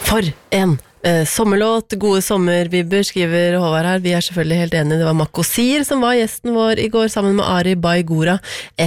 For en sommerlåt, gode sommervibber, skriver Håvard her. Vi selvfølgelig helt enige. Det var Makosir som var gjesten vår I går, sammen med Ari Baigora.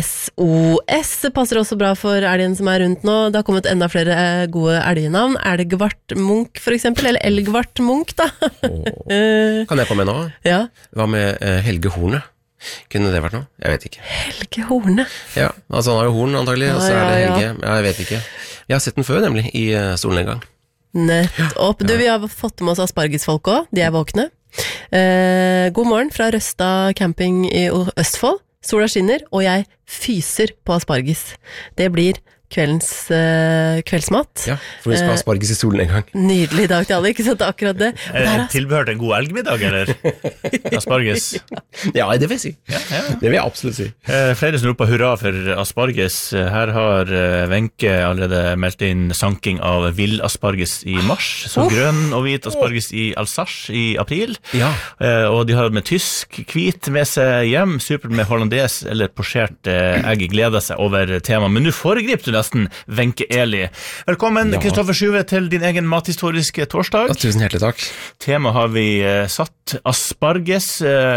SOS passer også bra for elgen som rundt nå. Det har kommet enda flere gode elgenavn. Elgvart Munk, for eksempel. Eller Elgvart Munk, da. Kan jeg komme med nå? Ja. Hva med Helge Horne? Kunne det vært noe? Jeg vet ikke. Helge Horne? Ja, altså han har jo horn antagelig, og så det Helge. Ja, jeg vet ikke. Jeg har sett den før, nemlig, I stolen en gang. Nettopp. Du, vi har fått med oss aspargesfolk også. De våkne. God morgen fra Røsta camping I Østfold. Sola skinner, og jeg fyser på asparges. Det blir kveldsmat. Ja, for vi skal ha asparges I solen en gang. Nydelig dag til alle, ikke sant akkurat det. Tilbehørt en god elgmiddag, eller? Asparges? Ja, det vil jeg si. Ja. Det vil jeg absolutt si. Flere som roper hurra for asparges. Her har Wenche allerede meldt inn sanking av vill asparges I mars, så grønn og hvit asparges I Alsace I april. Ja. Og de har med tysk hvit med seg hjem, supert med hollandes eller pochert egg, gleder seg over tema. Men nå foregriper du nesten Wenche Eli. Velkommen, Kristoffer Sjuve, til din egen mathistoriske torsdag. Ja, tusen hjertelig takk. Tema har vi satt asparges.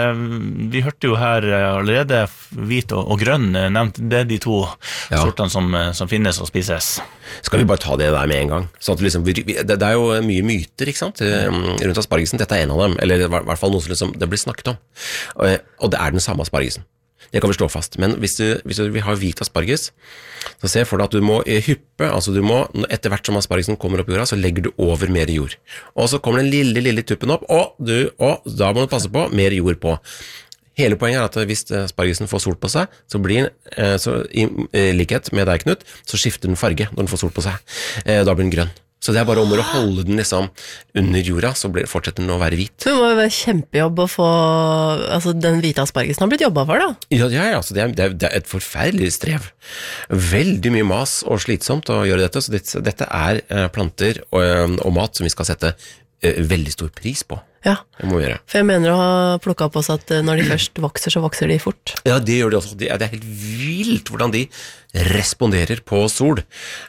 Vi hørte jo her allerede hvit og grønn nevnt. Det de to sortene som finnes og spises. Skal vi bare ta det der med en gang? Sånn at liksom, det jo mye myter, ikke sant? Rundt aspargesen. Dette en av dem, eller I hvert fall noe som liksom, det blir snakket om. Og det den samme aspargesen. Det kan vi slå fast, men hvis du vil ha hvit asparges, så se for deg at du må hyppe, altså du må, etter hvert som aspargesen kommer opp I jorda, så legger du over mer jord. Og så kommer den lille tuppen opp, og da må du passe på, mer jord på. Hele poenget at hvis aspargesen får sol på seg, så blir den, I likhet med deg, Knut, så skifter den farge når den får sol på seg. Da blir den grønn. Så det bare om å holde den liksom under jorda, så fortsetter den å være hvit. Det må jo være kjempejobb å få, altså den hvite aspargesen har blitt jobbet for da? Ja, altså det et forferdelig strev. Veldig mye mas og slitsomt å gjøre dette, så dette planter og mat som vi skal sette veldig stor pris på. Ja, det må vi gjøre. For jeg mener å ha plukket opp oss at når de først vokser, så vokser de fort. Ja, det gjør de også. Det helt vilt hvordan de responderer på sol.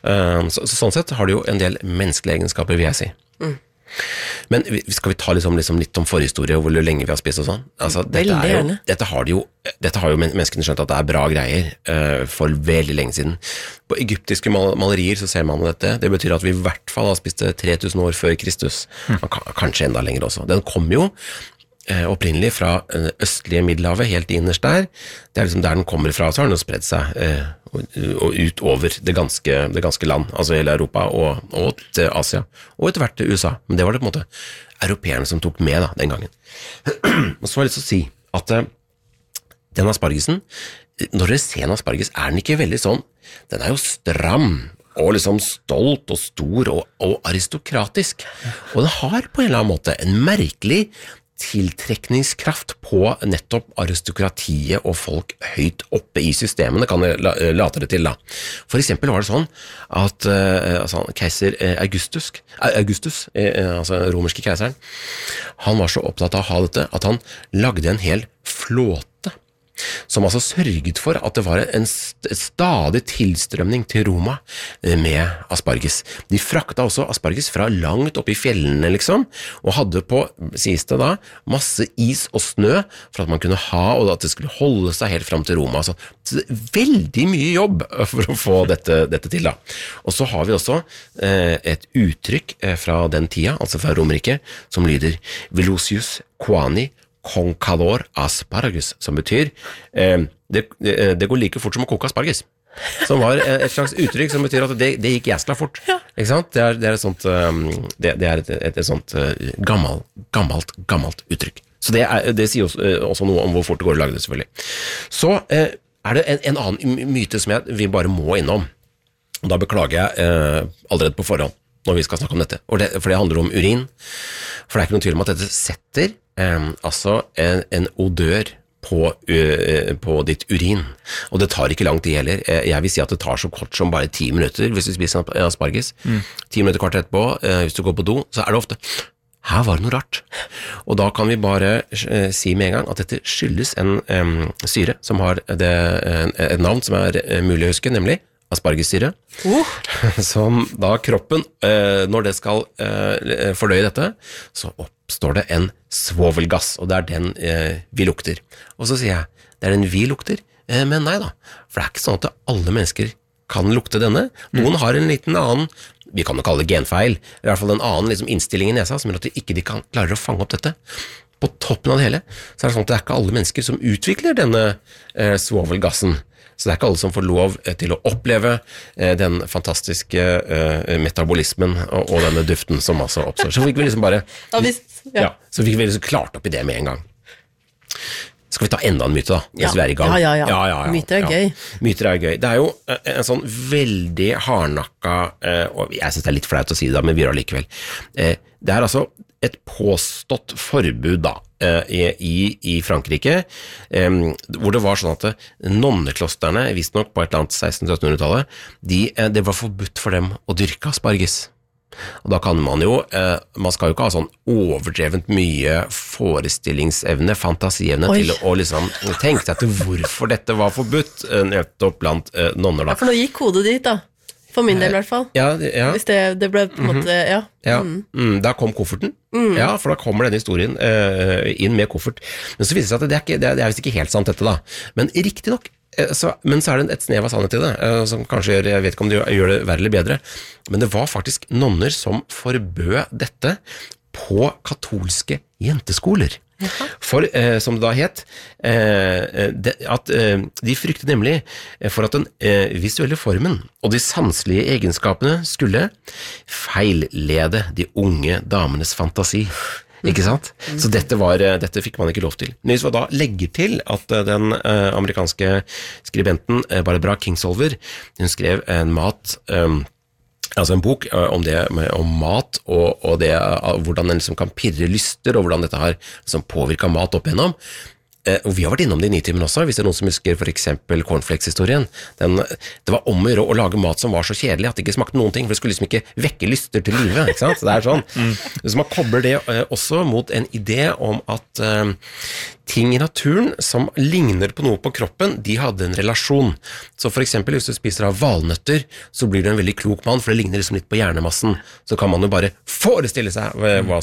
Sånn sett har de jo en del menneskelige egenskaper, vil jeg si. Men skal vi ta liksom litt om forhistorie og hvor lenge vi har spist og sånn? Altså, dette har jo menneskene skjønt at det bra greier for veldig lenge siden. På egyptiske malerier så ser man dette. Det betyr at vi I hvert fall har spist 3000 år før Kristus. Kanskje enda lenger også. Den kom jo opprinnelig fra østlige Middelhavet, helt innerst der. Det liksom der den kommer fra, så har den jo spredt seg og ut over det ganske land, altså hele Europa og til Asia, og etter hvert til USA. Men det var det på en måte europeerne som tok med da, den gangen. Og så har jeg lyst til å si at den aspargesen, når dere ser en asparges, den ikke veldig sånn, den jo stram, og liksom stolt og stor og aristokratisk. Og den har på en eller annen måte en merkelig tiltrekningskraft på nettopp aristokratiet og folk høyt oppe I systemene, kan jeg late det til da. For eksempel var det sånn at keiser Augustus, altså romerske keiseren, han var så opptatt av å ha dette, at han lagde en hel flåte som altså sørget for at det var en stadig tilstrømning til Roma med asparges. De frakta også asparges fra langt opp I fjellene liksom, og hadde på, sies det da, masse is og snø for at man kunne ha, og at det skulle holde seg helt frem til Roma. Så veldig mye jobb for å få dette til da. Og så har vi også et uttrykk fra den tida, altså fra Romerriket, som lyder Velocius Quani Concador aspargus, som betyr det går like fort som å koke asparges, som var et slags uttrykk som betyr at det gikk jæskla fort, ikke sant? Det et sånt et sånt gammelt uttrykk, så det sier også noe om hvor fort det går å lage det selvfølgelig. Så det en annen myte som vi bare må innom, og da beklager jeg allerede på forhånd når vi skal snakke om dette, for det handler om urin, for det ikke noen tvil om at dette setter altså en odør på ditt urin, og det tar ikke lang tid heller. Jeg vil si at det tar så kort som bare 10 minutter hvis du spiser asparges. 10 minutter kvart etterpå, hvis du går på do, så det ofte her var det noe rart. Og da kan vi bare si med en gang at dette skyldes en syre som har et navn som mulig å huske, nemlig aspargessyre, som da kroppen, når det skal fordøye dette, så oppstår det en svovelgass, og det er den vi lukter. Og så sier jeg, det er den vi lukter, men nei da, for det er ikke sånn at alle mennesker kan lukte denne. Noen har en liten annen, vi kan jo kalle det genfeil, i hvert fall en annen liksom, innstilling i nesa, som gjør at de ikke klarer å fange opp dette. På toppen av det hele, så er det sånn at det er ikke alle mennesker som utvikler denne svovelgassen. Så det er ikke alle som får lov til å oppleve den fantastiske metabolismen og denne duften som altså oppstår. Så fikk vi liksom bare så fikk vi liksom klart opp i det med en gang. Skal vi ta enda en myte da, hvis vi er i gang? Ja. Myter er gøy. Myter er gøy. Det er jo en sånn veldig hardnakka, og jeg synes det er litt flaut å si det da, men vi gjør det likevel. Det er altså et påstått forbud da, i Frankrike, hvor det var sånn at nonneklosterne, visst nok på et eller annet 1600-1700-tallet, det var forbudt for dem å dyrke asparges. Og da kan man jo, man skal jo ikke ha sånn overdrevent mye forestillingsevne, fantasievne til å liksom tenke seg til hvorfor dette var forbudt nettopp blant nonner da. Ja, for nå gikk hodet dit da, for min del i hvert fall. Ja. Hvis det ble på en måte, Da kom kofferten, ja, for da kommer denne historien inn med koffert. Men så viser det seg at det er visst ikke helt sant dette da, men riktig nok, men så er det et snev av sannhet i det, som kanskje gjør, jeg vet ikke om det gjør det verre eller bedre, men det var faktisk nonner som forbød dette på katolske jenteskoler. For, som det da het, at de fryktet nemlig for at den visuelle formen og de sanselige egenskapene skulle feillede de unge damenes fantasi. Ikke sant? Så dette fikk man ikke lov til. Men hvis vi da legger til at den amerikanske skribenten Barbara Kingsolver, hun skrev en bok om mat og det, hvordan den liksom kan pirre lyster, og hvordan dette har liksom påvirket mat opp igjennom. Og vi har vært innom det i Nitimen også, hvis det er noen som husker for eksempel cornflakes-historien. Det var om å lage mat som var så kjedelig at det ikke smakte noen ting, for det skulle liksom ikke vekke lyster til livet, ikke sant? Så det er sånn. Så man kobler det også mot en idé om at ting i naturen som ligner på noe på kroppen, de hadde en relasjon. Så for eksempel hvis du spiser av valnøtter, så blir du en veldig klok mann, for det ligner liksom litt på hjernemassen. Så kan man jo bare forestille seg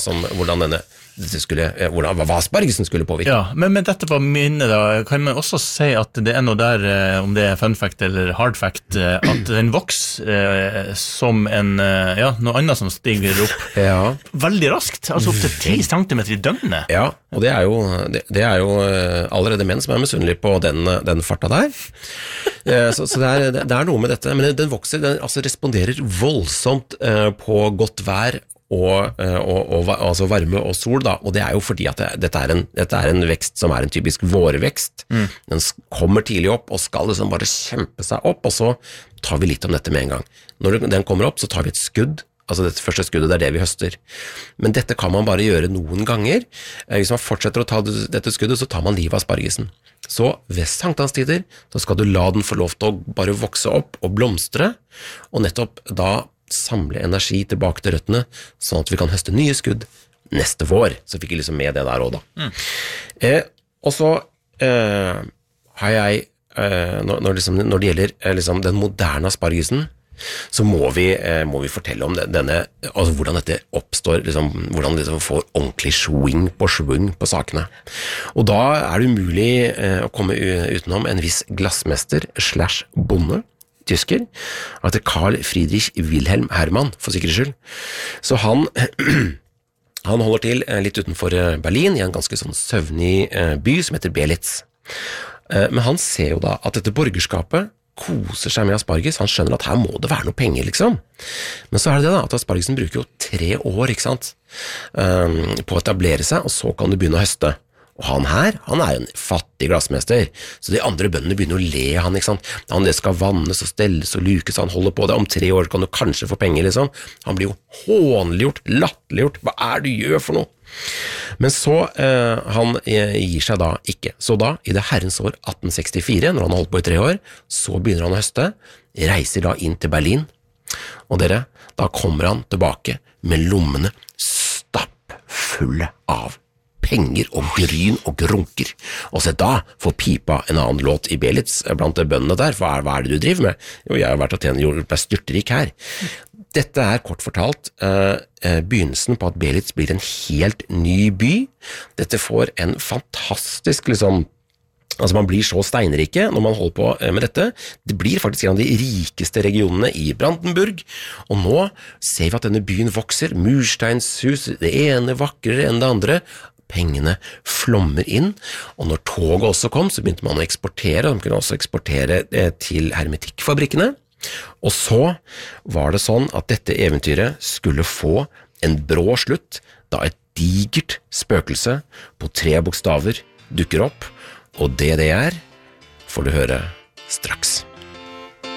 hva aspargesen skulle påvirke. Ja, men med dette på minnet da, kan man også si at det er noe der, om det er fun fact eller hard fact, at den vokser som noe annet som stiger opp veldig raskt, altså opp til 10 centimeter i døgnet. Ja, og det er jo allerede menn som er misunnelige på den farta der. Så det er noe med dette, men den vokser, den altså responderer voldsomt på godt vær og altså varme og sol da, og det er jo fordi at dette er en vekst som er en typisk vårvekst. Den kommer tidlig opp og skal liksom bare kjempe seg opp, og så tar vi litt om dette med en gang. Når den kommer opp, så tar vi et skudd, altså dette første skuddet, det er det vi høster. Men dette kan man bare gjøre noen ganger. Hvis man fortsetter å ta dette skuddet, så tar man livet av aspargesen. Så ved sankthanstider, så skal du la den få lov til å bare vokse opp og blomstre, og nettopp da samle energi tilbake til røttene, sånn at vi kan høste nye skudd neste vår. Så fikk jeg liksom med det der også da. Og så har jeg, når det gjelder liksom den moderne aspargesen, så må vi fortelle om denne, altså hvordan dette oppstår, liksom, hvordan det får ordentlig sving på sakene. Og da er det umulig å komme utenom en viss glassmester / bonde, tysker, at Karl Friedrich Wilhelm Hermann, for sikkerhets skyld. Så han holder til litt utenfor Berlin, i en ganske sånn søvnig by som heter Belitz. Men han ser jo da at dette borgerskapet koser seg med asparges, han skjønner at her må det være noe penger, liksom. Men så er det da, at aspargesen bruker jo 3 år, ikke sant, på å etablere seg, og så kan du begynne å høste. Og han er jo en fattig glassmester, så de andre bøndene begynner å le han, ikke sant? Det skal vannes og stelles og lukes, han holder på det, om 3 år kan du kanskje få penger, liksom. Han blir jo hånliggjort, latterliggjort, hva er det du gjør for noe? Men så, han gir seg da ikke. Så da, i det herrens år 1864, når han har holdt på i 3 år, så begynner han å høste, reiser da inn til Berlin, og dere, da kommer han tilbake med lommene stappfulle av penger og gryn og grunker. Og så da får pipa en annen låt i Belitz blant bøndene der. Hva er det du driver med? Jo, jeg har vært og gjort meg styrterik her. Dette kort fortalt begynnelsen på at Belitz blir en helt ny by. Dette får en fantastisk Altså man blir så steinrike når man holder på med dette. Det blir faktisk en av de rikeste regionene i Brandenburg, og nå ser vi at denne byen vokser, mursteinshus, det ene vakrere enn det andre. Pengene flommer inn, og når toget også kom, så begynte man å eksportere, og de kunne også eksportere til hermetikkfabrikkene. Og så var det sånn at dette eventyret skulle få en brå slutt, da et digert spøkelse på 3 bokstaver dukker opp, og det får du høre straks.